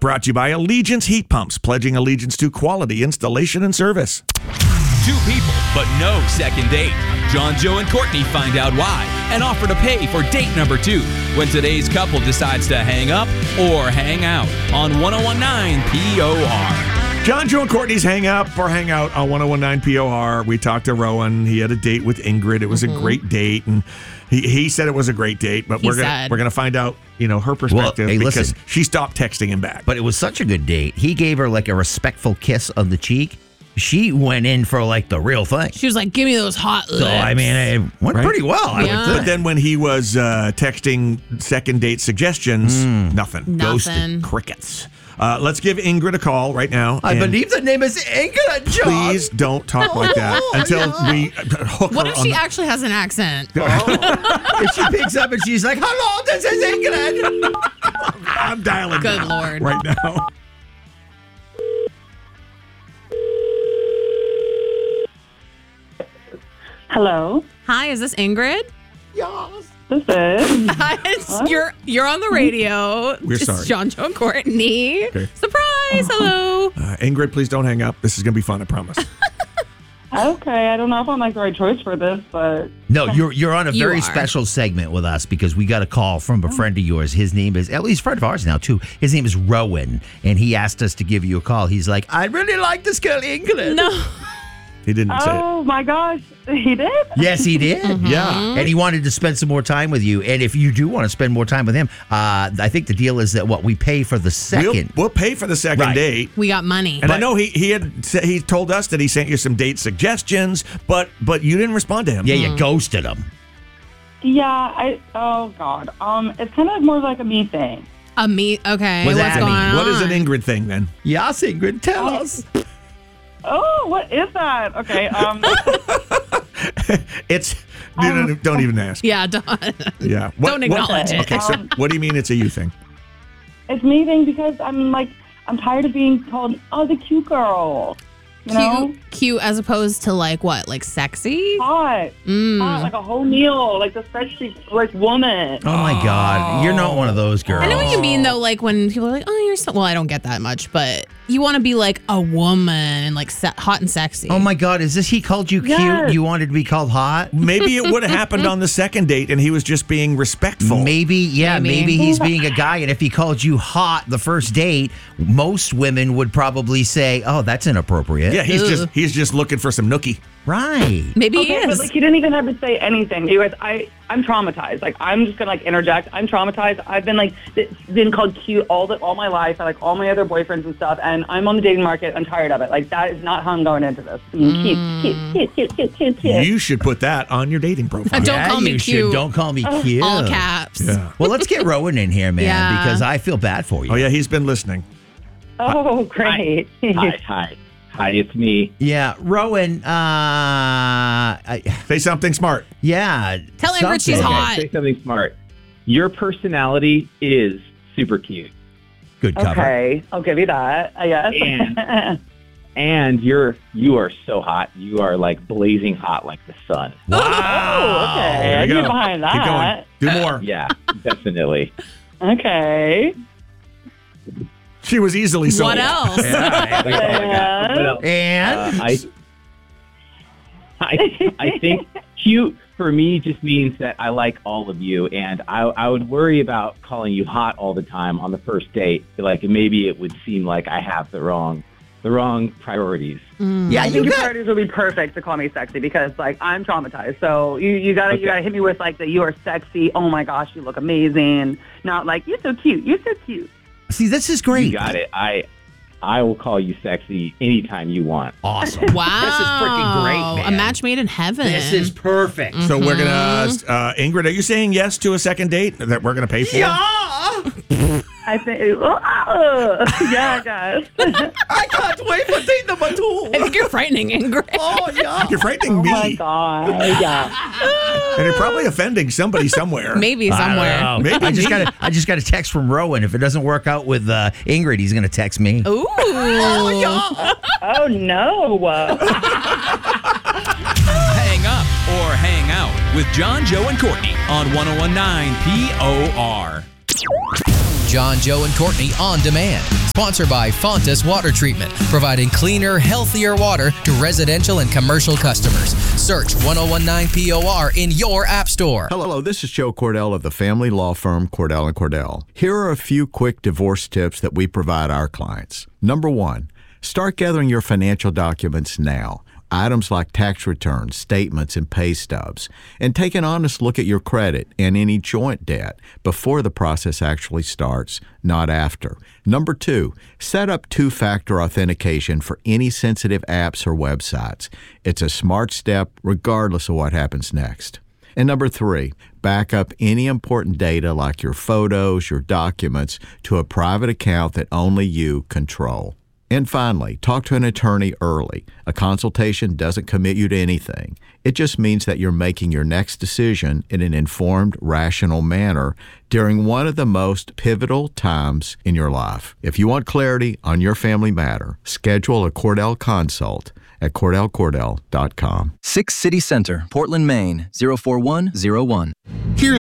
Brought to you by Allegiance Heat Pumps, pledging allegiance to quality installation and service. Two people, but no second date. John, Joe, and Courtney find out why and offer to pay for date number 2 when today's couple decides to hang up or hang out on 1019 POR. John, Joe, and Courtney's Hang Up or Hang Out on 1019 POR. We talked to Rowan. He had a date with Ingrid. It was a great date, and he said it was a great date, but we're gonna find out, her perspective because she stopped texting him back. But it was such a good date. He gave her like a respectful kiss on the cheek. She went in for like the real thing. She was like, give me those hot lips. So, I mean, it went pretty well. I would think. But then when he was texting second date suggestions, nothing. Ghosted. Crickets. Let's give Ingrid a call right now. I believe the name is Ingrid, John. Please don't talk like that until we hook her. What if she actually has an accent? If she picks up and she's like, hello, this is Ingrid. I'm dialing Good Lord. right now. Hello. Hi, is this Ingrid? Yes. This is. Hi, you're on the radio. We're It's sorry. John, Joe, and Courtney. Okay. Surprise! Hello. Ingrid, please don't hang up. This is going to be fun, I promise. Okay, I don't know if I'm like the right choice for this, but No, you're on a You very are. special segment with us because we got a call from a friend of yours. His name is, at least a friend of ours now too. His name is Rowan, and he asked us to give you a call. He's like, I really like this girl, Ingrid. No. He didn't say it. oh my gosh, he did? Yes, he did. Yeah. And he wanted to spend some more time with you. And if you do want to spend more time with him, I think the deal is that we pay for the second. We'll pay for the second Right. date. We got money. And I know he told us that he sent you some date suggestions, but you didn't respond to him. Yeah, you ghosted him. Yeah, oh God. It's kind of more like a me thing. A meet. Okay. What's What's that going mean? on? What is an Ingrid thing then? Yes, Ingrid, tell us. Oh, what is that? Okay, It's don't even ask. Yeah, don't. Yeah. Don't acknowledge it. Okay, so what do you mean it's a you thing? it's me thing because I'm tired of being called, the cute girl. You know? Cute as opposed to like what? Like sexy? Hot. Hot, like a whole meal, like the spreadsheet like woman. Oh, my God. You're not one of those girls. I know what you mean though, like when people are like, oh, you're so, well, I don't get that much, but you want to be like a woman and like hot and sexy. Oh, my God. Is this he called you cute? Yes. You wanted to be called hot? Maybe it would have happened on the second date and he was just being respectful. Maybe Maybe. he's being a guy. And if he called you hot the first date, most women would probably say, oh, that's inappropriate. Yeah, he's just looking for some nookie. Right. Maybe he Okay, but is. like he didn't even have to say anything. You guys, I'm traumatized. Like I'm just gonna interject. I'm traumatized. I've been been called cute all my life. I like all my other boyfriends and stuff. And I'm on the dating market. I'm tired of it. Like that is not how I'm going into this. Cute. You should put that on your dating profile. Don't call me you cute. should. Don't call me cute. All caps. Yeah. Well, let's get Rowan in here, man, Yeah. because I feel bad for you. Oh yeah, he's been listening. Oh, great. Hi, it's me. Yeah, Rowan. Say something smart. Yeah. Tell Ingrid she's something. hot. Say something smart. Your personality is super cute. Good cover. Okay, I'll give you that. I guess. And you are so hot. You are like blazing hot like the sun. Oh, okay. There I you get go. behind Keep that. going. Do more. Yeah, definitely. Okay. She was easily sold. What else? What else? And I think cute for me just means that I like all of you, and I would worry about calling you hot all the time on the first date. Like maybe it would seem like I have the wrong priorities. yeah, I you think your got. priorities would be perfect to call me sexy because like I'm traumatized. So you gotta hit me with like the you are sexy. Oh my gosh, you look amazing. Not like you're so cute. You're so cute. See, this is great. You got it. I will call you sexy anytime you want. Awesome. Wow. This is freaking great, man. A match made in heaven. This is perfect. So we're gonna Ingrid, are you saying yes to a second date that we're gonna pay for? Yeah. I think yeah, guys. I can't wait for date number 2. I think you're frightening, Ingrid. Oh, yeah. You're frightening Oh me. my god. Yeah. And you're probably offending somebody somewhere. Maybe I somewhere. Maybe. don't know. I just got a text from Rowan. If it doesn't work out with Ingrid, he's going to text me. Ooh. Oh no. Hang up or hang out with John, Joe, and Courtney on 1019 POR. John, Joe, and Courtney On Demand. Sponsored by Fontas Water Treatment, providing cleaner, healthier water to residential and commercial customers. Search 1019 POR in your app store. Hello, this is Joe Cordell of the family law firm Cordell & Cordell. Here are a few quick divorce tips that we provide our clients. Number 1, start gathering your financial documents now. Items like tax returns, statements, and pay stubs. And take an honest look at your credit and any joint debt before the process actually starts, not after. Number 2, set up two-factor authentication for any sensitive apps or websites. It's a smart step regardless of what happens next. And number 3, back up any important data like your photos, your documents, to a private account that only you control. And finally, talk to an attorney early. A consultation doesn't commit you to anything. It just means that you're making your next decision in an informed, rational manner during one of the most pivotal times in your life. If you want clarity on your family matter, schedule a Cordell consult at CordellCordell.com. 6 City Center, Portland, Maine, 04101. Here.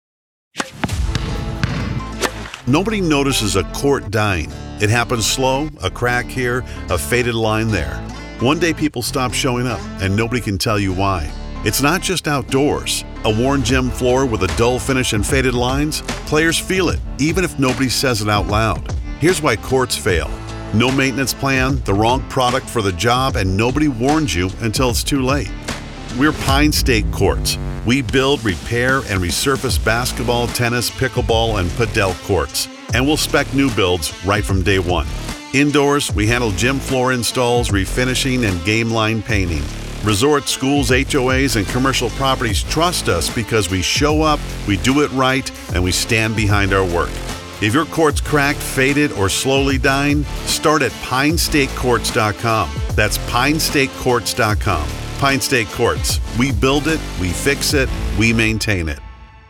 Nobody notices a court dying. It happens slow, a crack here, a faded line there. One day people stop showing up, and nobody can tell you why. It's not just outdoors. A worn gym floor with a dull finish and faded lines? Players feel it, even if nobody says it out loud. Here's why courts fail. No maintenance plan, the wrong product for the job, and nobody warns you until it's too late. We're Pine State Courts. We build, repair, and resurface basketball, tennis, pickleball, and padel courts. And we'll spec new builds right from day one. Indoors, we handle gym floor installs, refinishing, and game line painting. Resorts, schools, HOAs, and commercial properties trust us because we show up, we do it right, and we stand behind our work. If your court's cracked, faded, or slowly dying, start at PineStateCourts.com. That's PineStateCourts.com. Pine State Courts. We build it, we fix it, we maintain it.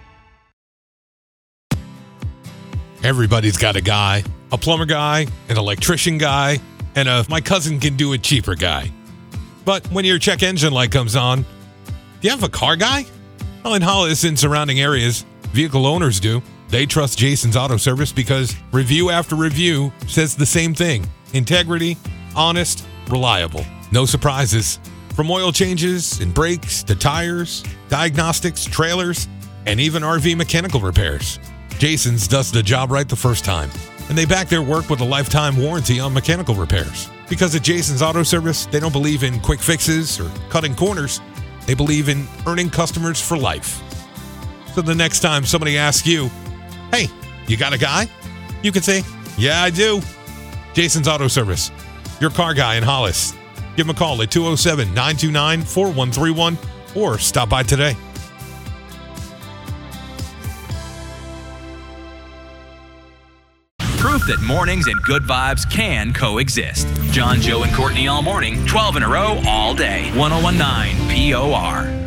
Everybody's got a guy, a plumber guy, an electrician guy, and a my cousin can do it cheaper guy. But when your check engine light comes on, do you have a car guy? Well, in Hollis and surrounding areas, vehicle owners do. They trust Jason's Auto Service because review after review says the same thing. Integrity, honest, reliable. No surprises. From oil changes and brakes to tires, diagnostics, trailers, and even RV mechanical repairs. Jason's does the job right the first time, and they back their work with a lifetime warranty on mechanical repairs. Because at Jason's Auto Service, they don't believe in quick fixes or cutting corners. They believe in earning customers for life. So the next time somebody asks you, "Hey, you got a guy?" you can say, "Yeah, I do." Jason's Auto Service, your car guy in Hollis. Give them a call at 207-929-4131 or stop by today. Proof that mornings and good vibes can coexist. John, Joe, and Courtney all morning, 12 in a row, all day. 1019 POR.